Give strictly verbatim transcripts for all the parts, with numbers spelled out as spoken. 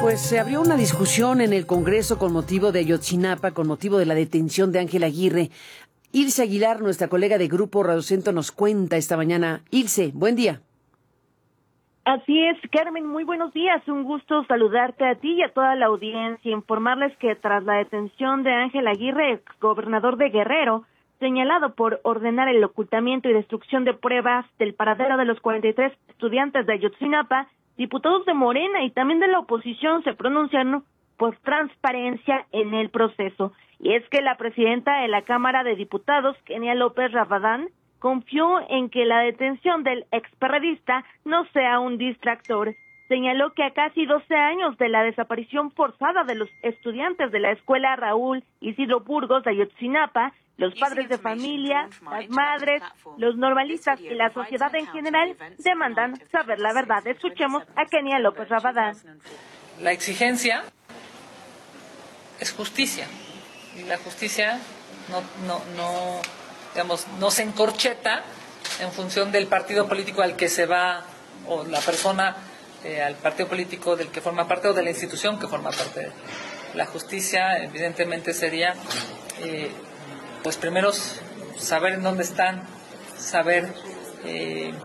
Pues se abrió una discusión en el Congreso con motivo de Ayotzinapa, con motivo de la detención de Ángel Aguirre. Ilse Aguilar, nuestra colega de Grupo Radio Centro, nos cuenta esta mañana. Ilse, buen día. Así es, Carmen, muy buenos días. Un gusto saludarte a ti y a toda la audiencia. Informarles que tras la detención de Ángel Aguirre, gobernador de Guerrero, señalado por ordenar el ocultamiento y destrucción de pruebas del paradero de los cuarenta y tres estudiantes de Ayotzinapa, diputados de Morena y también de la oposición se pronunciaron por transparencia en el proceso. Y es que la presidenta de la Cámara de Diputados, Kenia López Rabadán, confió en que la detención del experredista no sea un distractor. Señaló que a casi doce años de la desaparición forzada de los estudiantes de la escuela Raúl Isidro Burgos de Ayotzinapa, los padres de familia, las madres, los normalistas y la sociedad en general demandan saber la verdad. Escuchemos a Kenia López Rabadán. La exigencia es justicia y la justicia no, no, no, digamos, no se encorcheta en función del partido político al que se va o la persona eh, al partido político del que forma parte o de la institución que forma parte. La justicia evidentemente sería eh, pues primero saber en dónde están, saber eh,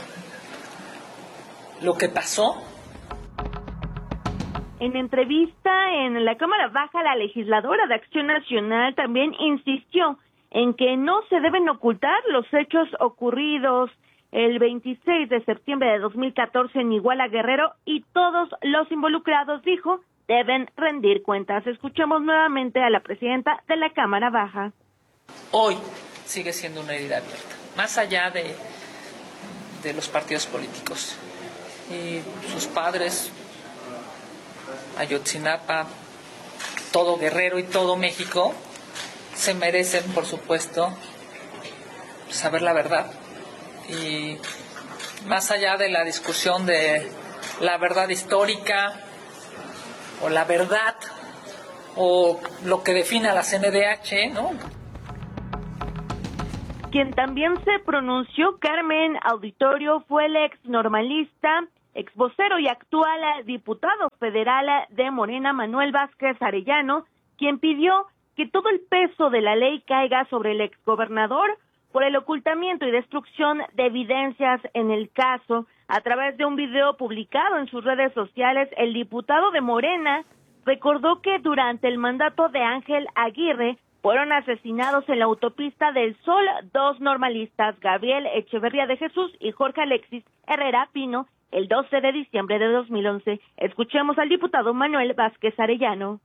lo que pasó. En entrevista en la Cámara Baja, la legisladora de Acción Nacional también insistió en que no se deben ocultar los hechos ocurridos el veintiséis de septiembre de dos mil catorce en Iguala, Guerrero, y todos los involucrados, dijo, deben rendir cuentas. Escuchemos nuevamente a la presidenta de la Cámara Baja. Hoy sigue siendo una herida abierta, más allá de, de los partidos políticos. Y sus padres, Ayotzinapa, todo Guerrero y todo México, se merecen, por supuesto, saber la verdad. Y más allá de la discusión de la verdad histórica o la verdad o lo que define a la C N D H, ¿no? Quien también se pronunció, Carmen Auditorio, fue el ex normalista, ex vocero y actual diputado federal de Morena, Manuel Vázquez Arellano, quien pidió que todo el peso de la ley caiga sobre el exgobernador por el ocultamiento y destrucción de evidencias en el caso. A través de un video publicado en sus redes sociales, el diputado de Morena recordó que durante el mandato de Ángel Aguirre fueron asesinados en la autopista del Sol dos normalistas, Gabriel Echeverría de Jesús y Jorge Alexis Herrera Pino, el doce de diciembre de dos mil once. Escuchemos al diputado Manuel Vázquez Arellano.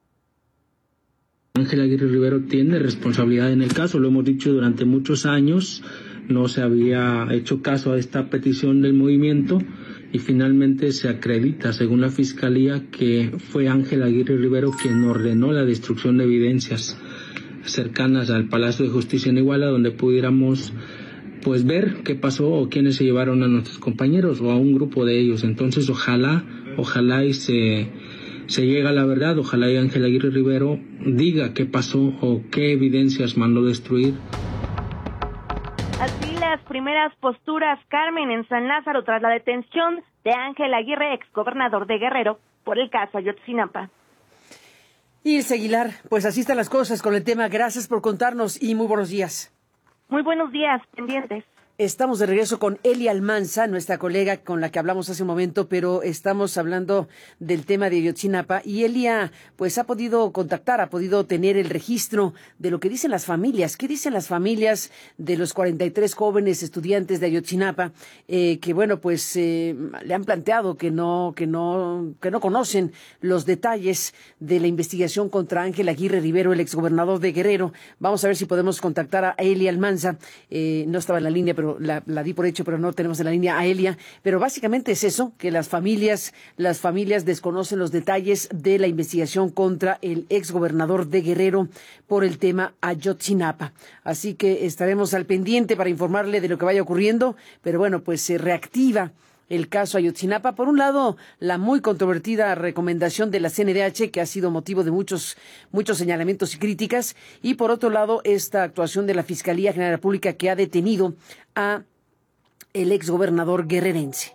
Ángel Aguirre Rivero tiene responsabilidad en el caso, lo hemos dicho durante muchos años, no se había hecho caso a esta petición del movimiento y finalmente se acredita, según la Fiscalía, que fue Ángel Aguirre Rivero quien ordenó la destrucción de evidencias cercanas al Palacio de Justicia en Iguala, donde pudiéramos pues ver qué pasó o quiénes se llevaron a nuestros compañeros o a un grupo de ellos. Entonces ojalá, ojalá y se, se llegue a la verdad, ojalá y Ángel Aguirre Rivero diga qué pasó o qué evidencias mandó destruir. Así las primeras posturas, Carmen, en San Lázaro tras la detención de Ángel Aguirre, exgobernador de Guerrero, por el caso Ayotzinapa. Ilse Aguilar, pues así están las cosas con el tema. Gracias por contarnos y muy buenos días. Muy buenos días, pendientes. Estamos de regreso con Elia Almanza, nuestra colega con la que hablamos hace un momento, pero estamos hablando del tema de Ayotzinapa y Elia pues ha podido contactar, ha podido tener el registro de lo que dicen las familias. ¿Qué dicen las familias de los cuarenta y tres jóvenes estudiantes de Ayotzinapa eh, que bueno pues eh, le han planteado que no que no que no conocen los detalles de la investigación contra Ángel Aguirre Rivero, el exgobernador de Guerrero? Vamos a ver si podemos contactar a Elia Almanza. Eh, no estaba en la línea, pero La, la di por hecho, pero no tenemos en la línea a Elia. Pero básicamente es eso, que las familias, las familias desconocen los detalles de la investigación contra el exgobernador de Guerrero por el tema Ayotzinapa. Así que estaremos al pendiente para informarle de lo que vaya ocurriendo. Pero bueno, pues se reactiva el caso Ayotzinapa. Por un lado, la muy controvertida recomendación de la C N D H, que ha sido motivo de muchos muchos señalamientos y críticas, y por otro lado, esta actuación de la Fiscalía General de la República, que ha detenido a el exgobernador guerrerense.